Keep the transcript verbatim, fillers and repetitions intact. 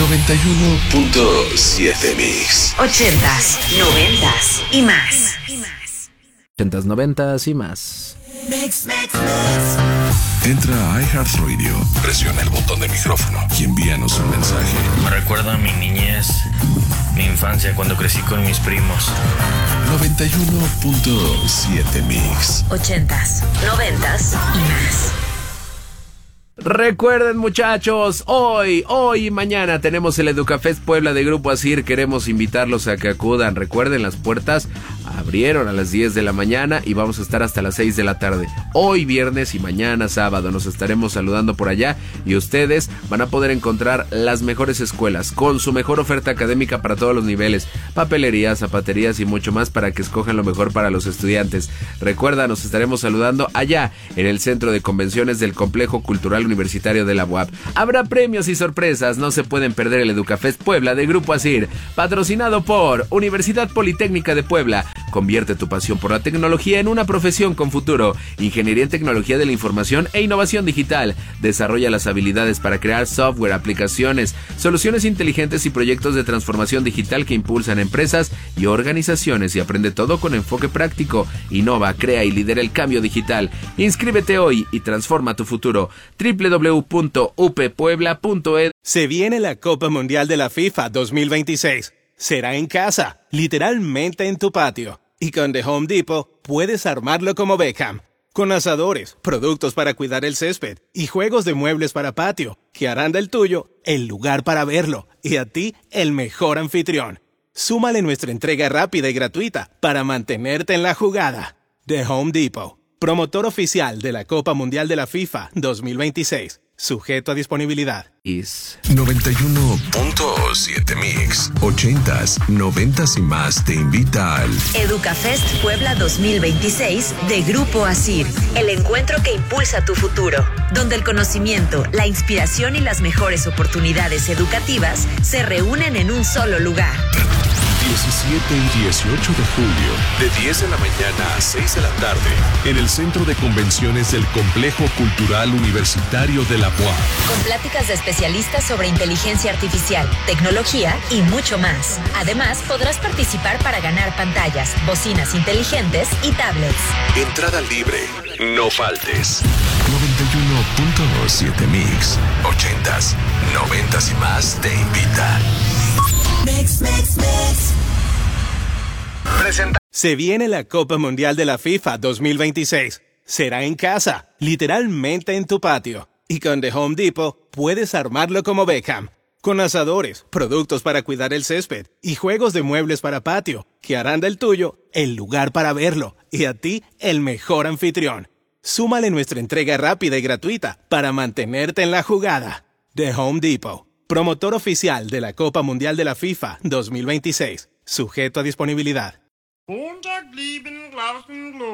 noventa y uno punto siete Mix. Ochentas, noventas y más. Ochentas, noventas y más. Mix, mix, mix. Entra a iHeartRadio, presiona el botón de micrófono y envíanos un mensaje. Me recuerda a mi niñez, mi infancia cuando crecí con mis primos. noventa y uno punto siete Mix. Ochentas, noventas y más. Recuerden, muchachos, hoy, hoy y mañana tenemos el Educafest Puebla de Grupo Asir. Queremos invitarlos a que acudan. Recuerden, las puertas abrieron a las diez de la mañana y vamos a estar hasta las seis de la tarde. Hoy viernes y mañana sábado nos estaremos saludando por allá y ustedes van a poder encontrar las mejores escuelas con su mejor oferta académica para todos los niveles, papelerías, zapaterías y mucho más para que escojan lo mejor para los estudiantes. Recuerda, nos estaremos saludando allá en el Centro de Convenciones del Complejo Cultural Universitario de la U A P. Habrá premios y sorpresas, no se pueden perder el Educafest Puebla de Grupo Asir, patrocinado por Universidad Politécnica de Puebla. Convierte tu pasión por la tecnología en una profesión con futuro. Ingeniería en Tecnología de la Información e Innovación Digital. Desarrolla las habilidades para crear software, aplicaciones, soluciones inteligentes y proyectos de transformación digital que impulsan empresas y organizaciones, y aprende todo con enfoque práctico. Innova, crea y lidera el cambio digital. Inscríbete hoy y transforma tu futuro. doble u doble u doble u punto u p puebla punto e d. Se viene la Copa Mundial de la FIFA dos mil veintiséis. Será en casa, literalmente en tu patio. Y con The Home Depot puedes armarlo como Beckham. Con asadores, productos para cuidar el césped y juegos de muebles para patio, que harán del tuyo el lugar para verlo y a ti el mejor anfitrión. Súmale nuestra entrega rápida y gratuita para mantenerte en la jugada. The Home Depot, promotor oficial de la Copa Mundial de la FIFA dos mil veintiséis. Sujeto a disponibilidad. Is noventa y uno punto siete Mix. Ochentas, noventas y más te invita al Educafest Puebla dos mil veintiséis de Grupo Asir. El encuentro que impulsa tu futuro, donde el conocimiento, la inspiración y las mejores oportunidades educativas se reúnen en un solo lugar. diecisiete y dieciocho de julio, de diez de la mañana a seis de la tarde, en el Centro de Convenciones del Complejo Cultural Universitario de la U A P. Con pláticas de especialistas sobre inteligencia artificial, tecnología y mucho más. Además, podrás participar para ganar pantallas, bocinas inteligentes y tablets. Entrada libre, no faltes. noventa y uno punto siete Mix. Ochentas, noventas y más te invita. Mix, mix, mix. Presenta. Se viene la Copa Mundial de la FIFA dos mil veintiséis. Será en casa, literalmente en tu patio. Y con The Home Depot puedes armarlo como Beckham. Con asadores, productos para cuidar el césped y juegos de muebles para patio, que harán del tuyo el lugar para verlo y a ti el mejor anfitrión. Súmale nuestra entrega rápida y gratuita para mantenerte en la jugada. The Home Depot, promotor oficial de la Copa Mundial de la FIFA dos mil veintiséis. Sujeto a disponibilidad.